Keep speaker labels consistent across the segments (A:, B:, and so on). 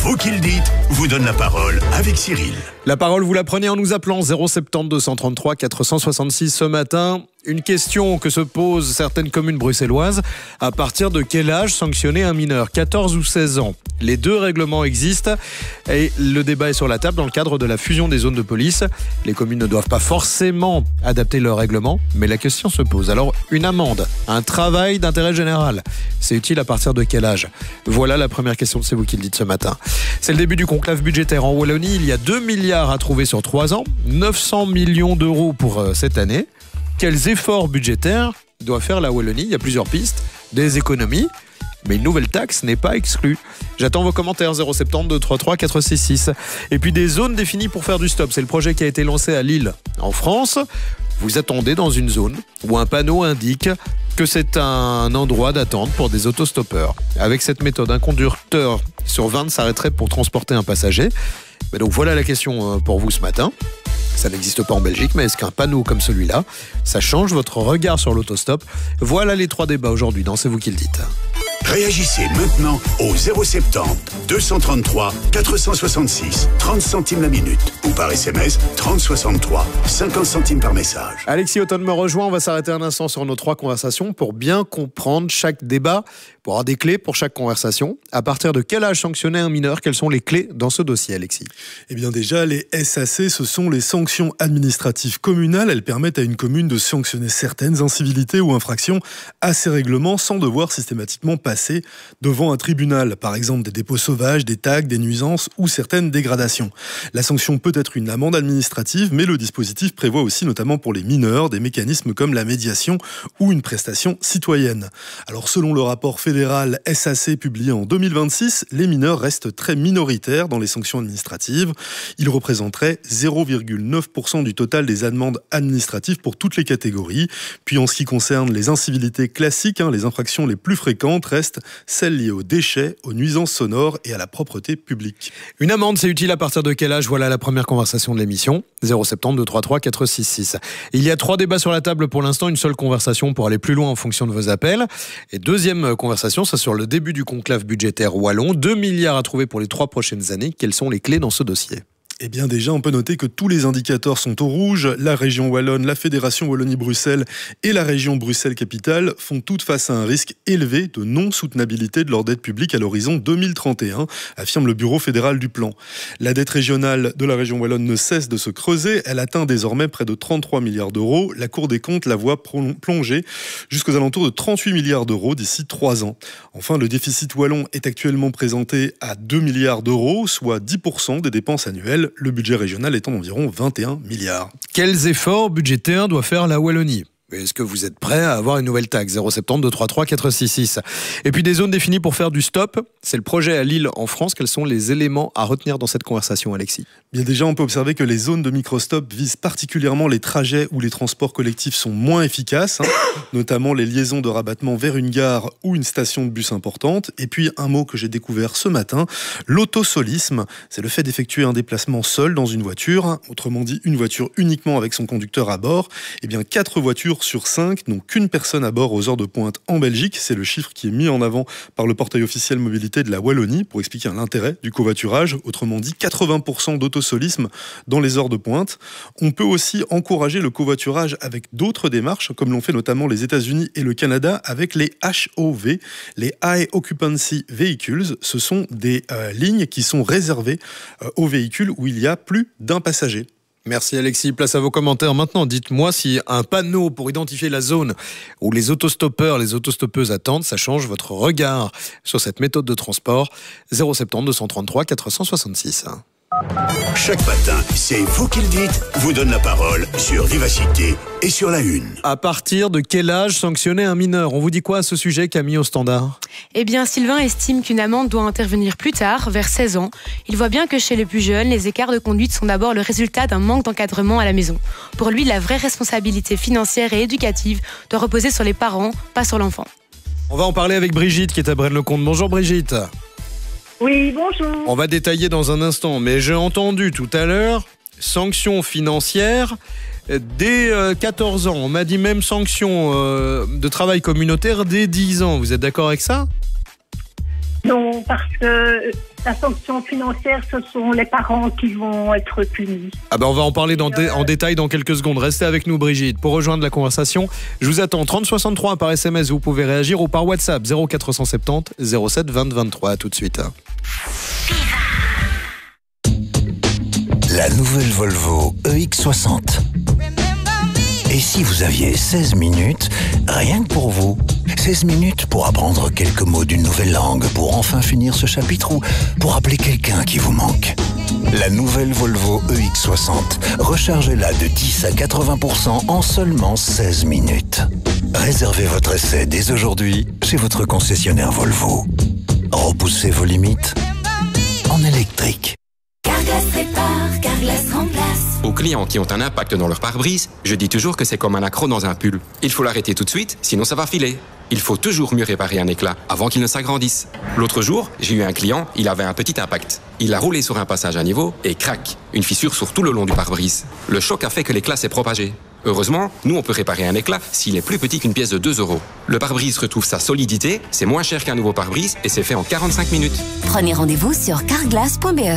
A: Vous qui le dites vous donne la parole avec Cyril.
B: La parole, vous la prenez en nous appelant 070 233 466 ce matin. Une question que se posent certaines communes bruxelloises. À partir de quel âge sanctionner un mineur, 14 ou 16 ans? Les deux règlements existent et le débat est sur la table dans le cadre de la fusion des zones de police. Les communes ne doivent pas forcément adapter leur règlement, mais la question se pose. Alors, une amende, un travail d'intérêt général, c'est utile à partir de quel âge? Voilà la première question de C'est vous qui le dites ce matin. C'est le début du conclave budgétaire en Wallonie. Il y a 2 milliards à trouver sur 3 ans, 900 millions d'euros pour cette année. Quels efforts budgétaires doit faire la Wallonie? Il y a plusieurs pistes, des économies, mais une nouvelle taxe n'est pas exclue. J'attends vos commentaires 070 233 466. Et puis des zones définies pour faire du stop. C'est le projet qui a été lancé à Lille, en France. Vous attendez dans une zone où un panneau indique que c'est un endroit d'attente pour des autostoppeurs. Avec cette méthode, un conducteur sur 20 s'arrêterait pour transporter un passager. Mais donc voilà la question pour vous ce matin. Ça n'existe pas en Belgique, mais est-ce qu'un panneau comme celui-là, ça change votre regard sur l'autostop? Voilà les 3 débats aujourd'hui dans C'est vous qui le dites.
A: Réagissez maintenant au 070 233 466 30 centimes la minute ou par SMS 3063 50 centimes par message.
B: Alexis Autonne me rejoint. On va s'arrêter un instant sur nos 3 conversations pour bien comprendre chaque débat, pour avoir des clés pour chaque conversation. À partir de quel âge sanctionner un mineur? Quelles sont les clés dans ce dossier, Alexis?
C: Eh bien déjà, les SAC, ce sont les sanctions administratives communales. Elles permettent à une commune de sanctionner certaines incivilités ou infractions à ces règlements sans devoir systématiquement passer devant un tribunal. Par exemple, des dépôts sauvages, des tags, des nuisances ou certaines dégradations. La sanction peut être une amende administrative, mais le dispositif prévoit aussi, notamment pour les mineurs, des mécanismes comme la médiation ou une prestation citoyenne. Alors selon le rapport fédéral SAC publié en 2026, les mineurs restent très minoritaires dans les sanctions administratives. Ils représenteraient 0,9% du total des amendes administratives pour toutes les catégories. Puis en ce qui concerne les incivilités classiques, les infractions les plus fréquentes restent celles liées aux déchets, aux nuisances sonores et à la propreté publique.
B: Une amende, c'est utile à partir de quel âge? Voilà la première conversation de l'émission. 070 233 466. Il y a 3 débats sur la table pour l'instant, une seule conversation pour aller plus loin en fonction de vos appels. Et deuxième conversation, c'est sur le début du conclave budgétaire wallon. 2 milliards à trouver pour les 3 prochaines années. Quelles sont les clés dans ce dossier?
C: Eh bien déjà, on peut noter que tous les indicateurs sont au rouge. La région wallonne, la Fédération Wallonie-Bruxelles et la région Bruxelles-Capitale font toutes face à un risque élevé de non-soutenabilité de leur dette publique à l'horizon 2031, affirme le Bureau fédéral du plan. La dette régionale de la région wallonne ne cesse de se creuser. Elle atteint désormais près de 33 milliards d'euros. La Cour des comptes la voit plonger jusqu'aux alentours de 38 milliards d'euros d'ici 3 ans. Enfin, le déficit wallon est actuellement présenté à 2 milliards d'euros, soit 10% des dépenses annuelles. Le budget régional étant d'environ 21 milliards.
B: Quels efforts budgétaires doit faire la Wallonie? Est-ce que vous êtes prêt à avoir une nouvelle taxe? 070 233 466. Et puis des zones définies pour faire du stop. C'est le projet à Lille en France. Quels sont les éléments à retenir dans cette conversation, Alexis?
C: Bien déjà, on peut observer que les zones de microstop visent particulièrement les trajets où les transports collectifs sont moins efficaces, notamment les liaisons de rabattement vers une gare ou une station de bus importante. Et puis un mot que j'ai découvert ce matin, l'autosolisme. C'est le fait d'effectuer un déplacement seul dans une voiture, autrement dit une voiture uniquement avec son conducteur à bord. Eh bien 4 voitures sur 5 n'ont qu'une personne à bord aux heures de pointe en Belgique. C'est le chiffre qui est mis en avant par le portail officiel mobilité de la Wallonie pour expliquer l'intérêt du covoiturage. Autrement dit, 80% d'autosolisme dans les heures de pointe. On peut aussi encourager le covoiturage avec d'autres démarches, comme l'ont fait notamment les États-Unis et le Canada avec les HOV, les High Occupancy Vehicles. Ce sont des lignes qui sont réservées aux véhicules où il y a plus d'un passager.
B: Merci Alexis, place à vos commentaires maintenant. Dites-moi si un panneau pour identifier la zone où les autostoppeurs, les autostoppeuses attendent, ça change votre regard sur cette méthode de transport. 070 233 466.
A: Chaque matin, c'est vous qui le dites vous donne la parole sur Vivacité et sur La Une.
B: À partir de quel âge sanctionner un mineur? On vous dit quoi à ce sujet, Camille, au standard?
D: Eh bien, Sylvain estime qu'une amende doit intervenir plus tard, vers 16 ans. Il voit bien que chez les plus jeunes, les écarts de conduite sont d'abord le résultat d'un manque d'encadrement à la maison. Pour lui, la vraie responsabilité financière et éducative doit reposer sur les parents, pas sur l'enfant.
B: On va en parler avec Brigitte qui est à Braine-le-Comte. Bonjour Brigitte.
E: Oui, bonjour.
B: On va détailler dans un instant, mais j'ai entendu tout à l'heure sanctions financières dès 14 ans. On m'a dit même sanctions de travail communautaire dès 10 ans. Vous êtes d'accord avec ça?
E: Non, parce que la sanction financière, ce sont les parents qui vont être punis.
B: Ah ben on va en parler en détail dans quelques secondes. Restez avec nous, Brigitte. Pour rejoindre la conversation, je vous attends 3063 par SMS. Vous pouvez réagir ou par WhatsApp 0470 07 20 23. À tout de suite.
F: La nouvelle Volvo EX60. Et si vous aviez 16 minutes, rien que pour vous, 16 minutes pour apprendre quelques mots d'une nouvelle langue, pour enfin finir ce chapitre ou pour appeler quelqu'un qui vous manque. La nouvelle Volvo EX60, rechargez-la de 10 à 80% en seulement 16 minutes. Réservez votre essai dès aujourd'hui chez votre concessionnaire Volvo. Repoussez vos limites en électrique.
G: Carglass répare, Carglass remplace.
H: Aux clients qui ont un impact dans leur pare-brise, je dis toujours que c'est comme un accroc dans un pull. Il faut l'arrêter tout de suite, sinon ça va filer. Il faut toujours mieux réparer un éclat avant qu'il ne s'agrandisse. L'autre jour, j'ai eu un client, il avait un petit impact. Il a roulé sur un passage à niveau et crac, une fissure sur tout le long du pare-brise. Le choc a fait que l'éclat s'est propagé. Heureusement, nous on peut réparer un éclat s'il est plus petit qu'une pièce de 2 €. Le pare-brise retrouve sa solidité, c'est moins cher qu'un nouveau pare-brise et c'est fait en 45 minutes.
G: Prenez rendez-vous sur carglass.be.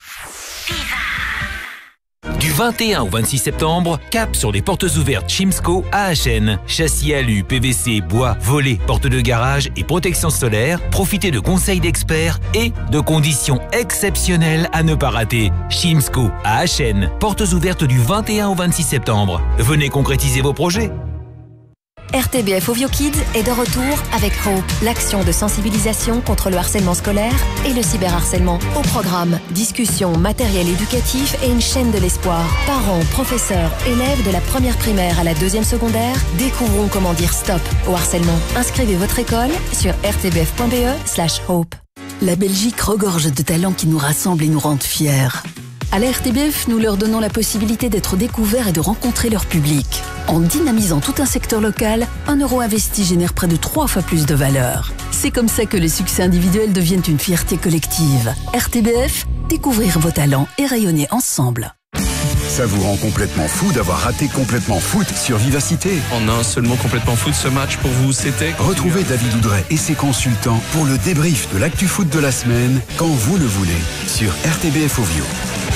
I: Du 21 au 26 septembre, cap sur les portes ouvertes Chimsco AHN. Châssis alu, PVC, bois, volets, portes de garage et protection solaire. Profitez de conseils d'experts et de conditions exceptionnelles à ne pas rater. Chimsco AHN. Portes ouvertes du 21 au 26 septembre. Venez concrétiser vos projets.
G: RTBF Ovio Kids est de retour avec Hope, l'action de sensibilisation contre le harcèlement scolaire et le cyberharcèlement. Au programme, discussions, matériel éducatif et une chaîne de l'espoir. Parents, professeurs, élèves de la première primaire à la deuxième secondaire, découvrons comment dire stop au harcèlement. Inscrivez votre école sur rtbf.be/hope.
J: La Belgique regorge de talents qui nous rassemblent et nous rendent fiers. À la RTBF, nous leur donnons la possibilité d'être découverts et de rencontrer leur public. En dynamisant tout un secteur local, 1 € investi génère près de 3 fois plus de valeur. C'est comme ça que les succès individuels deviennent une fierté collective. RTBF, découvrir vos talents et rayonner ensemble.
A: Ça vous rend complètement fou d'avoir raté Complètement Foot sur Vivacité.
K: En un seulement Complètement Foot, ce match pour vous, c'était...
A: Retrouvez David Oudret et ses consultants pour le débrief de l'actu foot de la semaine, quand vous le voulez, sur RTBF Ovio.